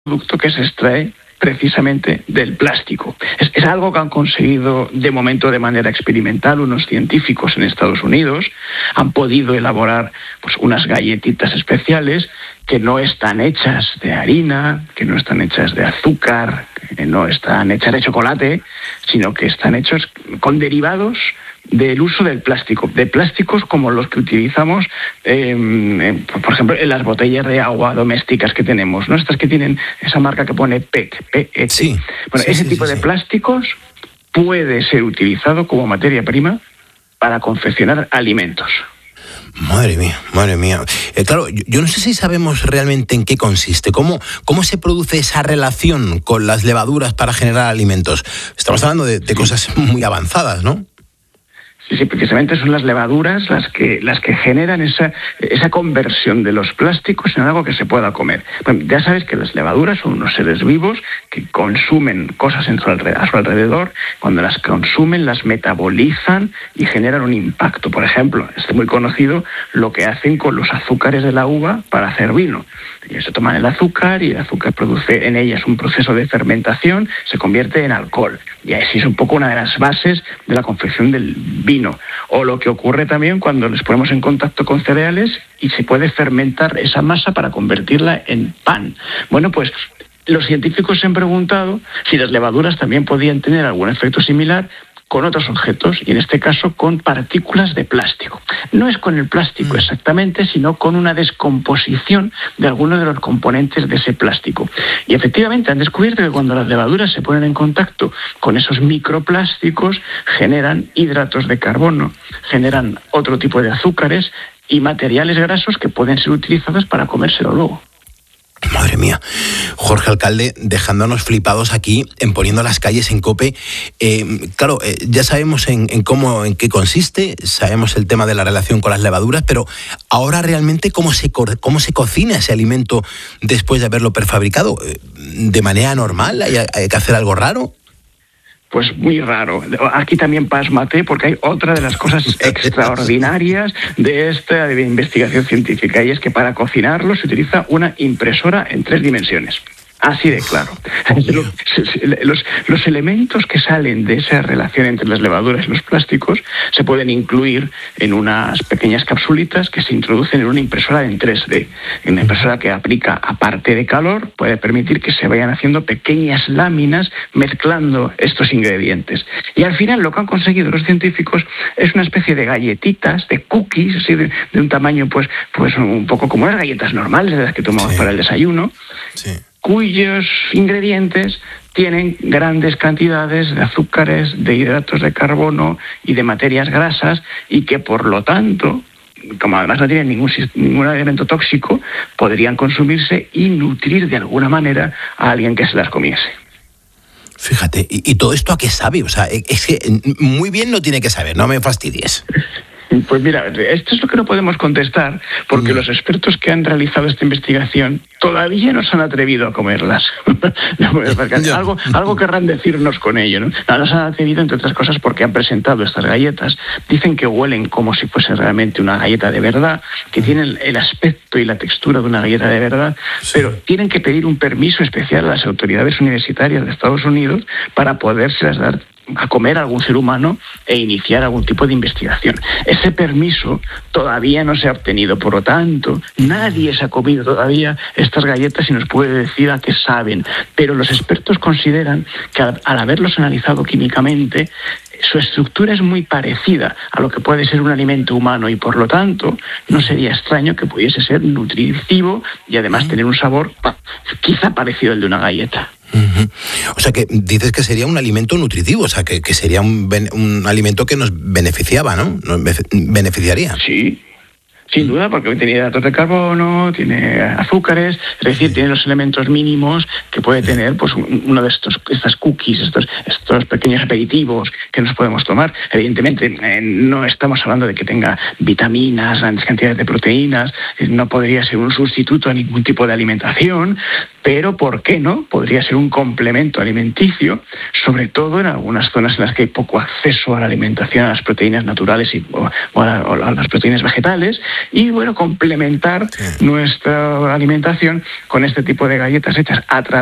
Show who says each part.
Speaker 1: producto que se extrae precisamente del plástico. Es algo que han conseguido de momento de manera experimental unos científicos en Estados Unidos. Han podido elaborar pues unas galletitas especiales que no están hechas de harina, que no están hechas de azúcar, que no están hechas de chocolate, sino que están hechos con derivados del uso del plástico, de plásticos como los que utilizamos, por ejemplo, en las botellas de agua domésticas que tenemos, ¿no? Estas que tienen esa marca que pone PET, PET.
Speaker 2: Sí,
Speaker 1: bueno, ese tipo de plásticos puede ser utilizado como materia prima para confeccionar alimentos.
Speaker 2: Madre mía. Claro, yo no sé si sabemos realmente en qué consiste, cómo se produce esa relación con las levaduras para generar alimentos. Estamos hablando de cosas muy avanzadas, ¿no?
Speaker 1: Sí, precisamente son las levaduras las que generan esa conversión de los plásticos en algo que se pueda comer. Bueno, ya sabes que las levaduras son unos seres vivos que consumen cosas a su alrededor. Cuando las consumen, las metabolizan y generan un impacto. Por ejemplo, es muy conocido lo que hacen con los azúcares de la uva para hacer vino. Ellos se toman el azúcar y el azúcar produce en ellas un proceso de fermentación, se convierte en alcohol. Y así es un poco una de las bases de la confección del vino. O lo que ocurre también cuando les ponemos en contacto con cereales y se puede fermentar esa masa para convertirla en pan. Bueno, pues los científicos se han preguntado si las levaduras también podían tener algún efecto similar con otros objetos, y en este caso con partículas de plástico. No es con el plástico exactamente, sino con una descomposición de algunos de los componentes de ese plástico. Y efectivamente han descubierto que cuando las levaduras se ponen en contacto con esos microplásticos, generan hidratos de carbono, generan otro tipo de azúcares y materiales grasos que pueden ser utilizados para comérselo luego.
Speaker 2: Madre mía. Jorge Alcalde, dejándonos flipados aquí en Poniendo las Calles en COPE. Claro, ya sabemos en qué consiste, sabemos el tema de la relación con las levaduras, pero ahora realmente cómo se cocina ese alimento después de haberlo prefabricado. ¿De manera normal? ¿Hay que hacer algo raro?
Speaker 1: Pues muy raro. Aquí también pásmate, porque hay otra de las cosas extraordinarias de esta investigación científica, y es que para cocinarlo se utiliza una impresora en 3 dimensiones. Así de claro. Los elementos que salen de esa relación entre las levaduras y los plásticos se pueden incluir en unas pequeñas capsulitas que se introducen en una impresora en 3D. Una impresora que aplica, aparte de calor, puede permitir que se vayan haciendo pequeñas láminas mezclando estos ingredientes. Y al final lo que han conseguido los científicos es una especie de galletitas, de cookies, así de un tamaño pues un poco como las galletas normales de las que tomamos para el desayuno.
Speaker 2: Sí.
Speaker 1: Cuyos ingredientes tienen grandes cantidades de azúcares, de hidratos de carbono y de materias grasas, y que por lo tanto, como además no tienen ningún elemento tóxico, podrían consumirse y nutrir de alguna manera a alguien que se las comiese.
Speaker 2: Fíjate, ¿y todo esto a qué sabe? O sea, es que muy bien no tiene que saber, no me fastidies.
Speaker 1: Pues mira, esto es lo que no podemos contestar, porque los expertos que han realizado esta investigación todavía no se han atrevido a comerlas. Algo querrán decirnos con ello, ¿no? No se han atrevido, entre otras cosas, porque han presentado estas galletas. Dicen que huelen como si fuese realmente una galleta de verdad, que tienen el aspecto y la textura de una galleta de verdad, pero tienen que pedir un permiso especial a las autoridades universitarias de Estados Unidos para podérselas dar a comer a algún ser humano e iniciar algún tipo de investigación. Ese permiso todavía no se ha obtenido, por lo tanto, nadie se ha comido todavía estas galletas y nos puede decir a qué saben, pero los expertos consideran que al haberlos analizado químicamente, su estructura es muy parecida a lo que puede ser un alimento humano, y por lo tanto no sería extraño que pudiese ser nutritivo y además tener un sabor quizá parecido al de una galleta.
Speaker 2: O sea, que dices que sería un alimento nutritivo, o sea, que sería un alimento que nos beneficiaba, ¿no? Nos beneficiaría.
Speaker 1: Sí. Sin duda, porque tiene hidratos de carbono, tiene azúcares, es decir, tiene los elementos mínimos que puede tener pues uno de estas cookies, estos pequeños aperitivos que nos podemos tomar. Evidentemente, no estamos hablando de que tenga vitaminas, grandes cantidades de proteínas, no podría ser un sustituto a ningún tipo de alimentación, pero ¿por qué no? Podría ser un complemento alimenticio, sobre todo en algunas zonas en las que hay poco acceso a la alimentación, a las proteínas naturales o a las proteínas vegetales. y bueno, complementar nuestra alimentación con este tipo de galletas hechas a través